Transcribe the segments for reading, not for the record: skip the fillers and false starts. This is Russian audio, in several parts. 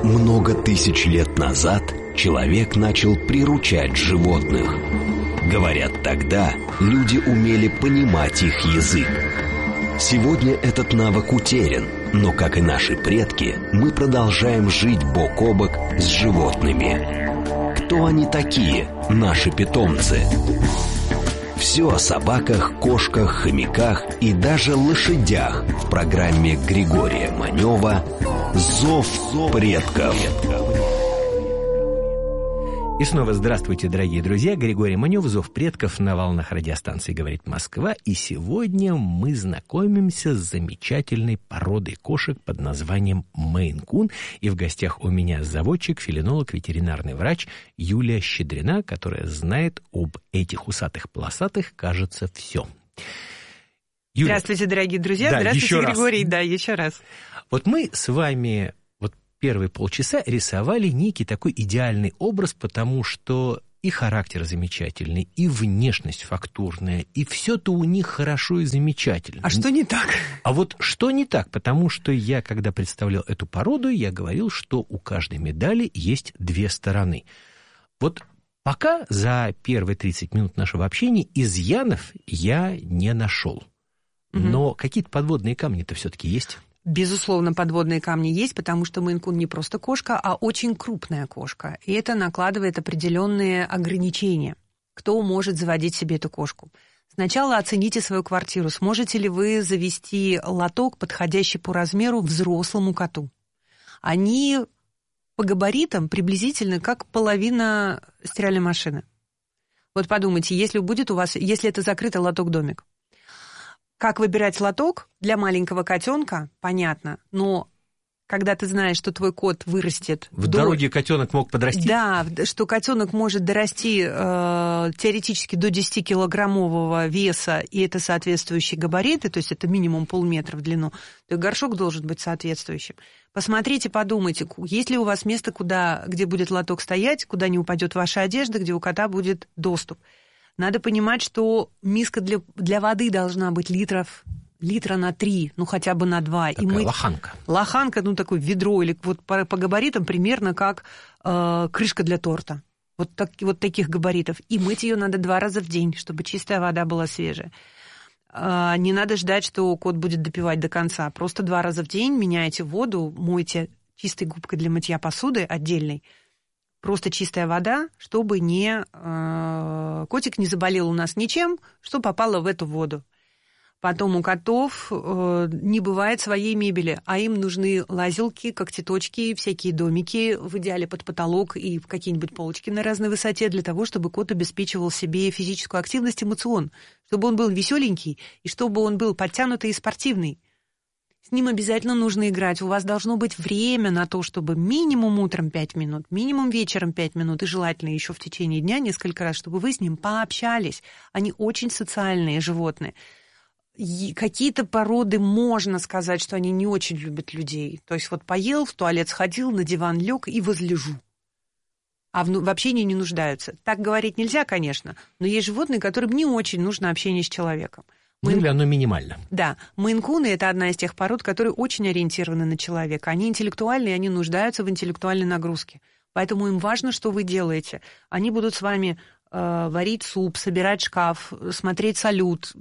Много тысяч лет назад человек начал приручать животных. Говорят, тогда люди умели понимать их язык. Сегодня этот навык утерян, но, как и наши предки, мы продолжаем жить бок о бок с животными. Кто они такие, наши питомцы? Все о собаках, кошках, хомяках и даже лошадях в программе Григория Манева «Зов предков». И снова здравствуйте, дорогие друзья. Григорий Манев, «Зов предков» на волнах радиостанции «Говорит Москва». И сегодня мы знакомимся с замечательной породой кошек под названием Мейн-кун. И в гостях у меня заводчик, фелинолог, ветеринарный врач Юлия Щедрина, которая знает об этих усатых-полосатых, кажется, все. Юля, здравствуйте, дорогие друзья. Да, здравствуйте, Григорий. Да, еще раз. Вот мы с вами первые полчаса рисовали некий такой идеальный образ, потому что и характер замечательный, и внешность фактурная, и все-то у них хорошо и замечательно. А что не так? А вот что не так? Потому что я, когда представлял эту породу, я говорил, что у каждой медали есть две стороны. Вот пока за первые 30 минут нашего общения изъянов я не нашел. Но какие-то подводные камни-то все-таки есть. Безусловно, подводные камни есть, потому что Мейн-кун не просто кошка, а очень крупная кошка. И это накладывает определенные ограничения. Кто может заводить себе эту кошку? Сначала оцените свою квартиру. Сможете ли вы завести лоток, подходящий по размеру взрослому коту? Они по габаритам приблизительно как половина стиральной машины. Вот подумайте, если это закрытый лоток-домик. Как выбирать лоток для маленького котенка, понятно, но когда ты знаешь, что твой кот вырастет... В дороге котенок мог подрасти? Да, что котенок может дорасти теоретически до 10-килограммового веса, и это соответствующие габариты, то есть это минимум полметра в длину, то и горшок должен быть соответствующим. Посмотрите, подумайте, есть ли у вас место, где будет лоток стоять, куда не упадет ваша одежда, где у кота будет доступ. Надо понимать, что миска для воды должна быть литра на 3, ну хотя бы на 2. Такая лоханка. Лоханка, такое ведро, или вот по габаритам примерно как крышка для торта. Вот таких габаритов. И мыть ее надо 2 раза в день, чтобы чистая вода была свежая. Не надо ждать, что кот будет допивать до конца. Просто 2 раза в день меняйте воду, мойте чистой губкой для мытья посуды отдельной. Просто чистая вода, чтобы котик не заболел у нас ничем, что попало в эту воду. Потом у котов не бывает своей мебели, а им нужны лазилки, когтеточки, всякие домики, в идеале под потолок и какие-нибудь полочки на разной высоте, для того, чтобы кот обеспечивал себе физическую активность и моцион, чтобы он был веселенький и чтобы он был подтянутый и спортивный. С ним обязательно нужно играть. У вас должно быть время на то, чтобы минимум утром 5 минут, минимум вечером 5 минут, и желательно еще в течение дня несколько раз, чтобы вы с ним пообщались. Они очень социальные животные. И какие-то породы можно сказать, что они не очень любят людей. То есть вот поел, в туалет сходил, на диван лег и возлежу. А в общении не нуждаются. Так говорить нельзя, конечно, но есть животные, которым не очень нужно общение с человеком. Или оно минимально. Да. Мейн-куны – это одна из тех пород, которые очень ориентированы на человека. Они интеллектуальные, они нуждаются в интеллектуальной нагрузке. Поэтому им важно, что вы делаете. Они будут с вами варить суп, собирать шкаф, смотреть салют.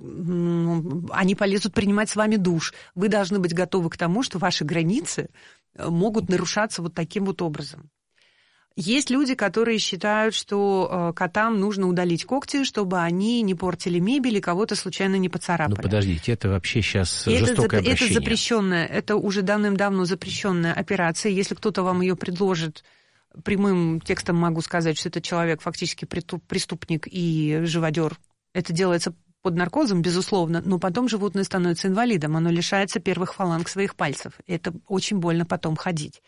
Они полезут принимать с вами душ. Вы должны быть готовы к тому, что ваши границы могут нарушаться вот таким вот образом. Есть люди, которые считают, что котам нужно удалить когти, чтобы они не портили мебель и кого-то случайно не поцарапали. Ну, подождите, это вообще сейчас жестокое обращение. Это запрещенная, это уже давным-давно запрещенная операция. Если кто-то вам ее предложит, прямым текстом могу сказать, что этот человек фактически преступник и живодер. Это делается под наркозом, безусловно, но потом животное становится инвалидом, оно лишается первых фаланг своих пальцев. Это очень больно потом ходить.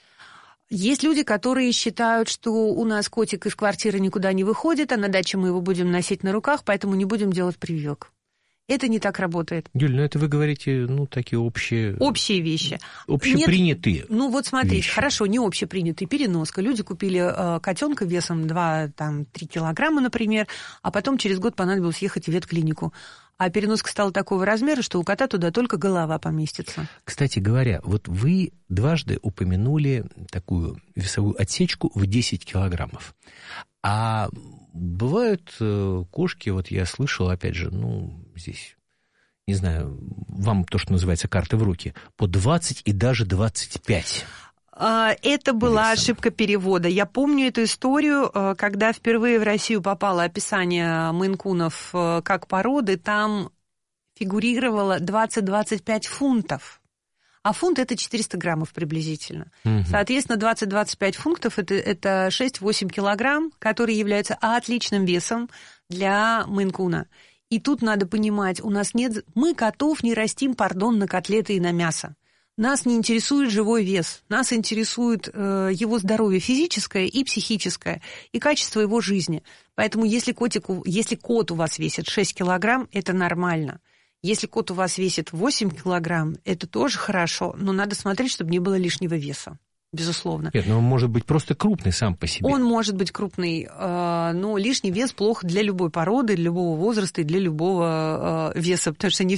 Есть люди, которые считают, что у нас котик из квартиры никуда не выходит, а на даче мы его будем носить на руках, поэтому не будем делать прививок. Это не так работает. Юль, это вы говорите, такие общие... Общие вещи. Общепринятые. Нет, вот смотрите, вещи. Хорошо, не общепринятые, переноска. Люди купили котенка весом 2-3 килограмма, например, а потом через год понадобилось ехать в ветклинику. а переноска стала такого размера, что у кота туда только голова поместится. Кстати говоря, вот вы дважды упомянули такую весовую отсечку в 10 килограммов. А бывают кошки, вот я слышал, опять же, здесь, не знаю, вам то, что называется карты в руки, по 20 и даже 25. Это была ошибка перевода. Я помню эту историю, когда впервые в Россию попало описание мейн-кунов как породы, там фигурировало 20-25 фунтов. А фунт – это 400 граммов приблизительно. Угу. Соответственно, 20-25 фунтов – это 6-8 килограмм, которые являются отличным весом для мейн-куна. И тут надо понимать, мы котов не растим, на котлеты и на мясо. Нас не интересует живой вес, нас интересует его здоровье физическое и психическое, и качество его жизни. Поэтому если кот у вас весит 6 килограмм, это нормально. Если кот у вас весит 8 килограмм, это тоже хорошо, но надо смотреть, чтобы не было лишнего веса. Безусловно. Нет, но он может быть просто крупный сам по себе. Он может быть крупный, но лишний вес плохо для любой породы, для любого возраста и для любого веса, потому что они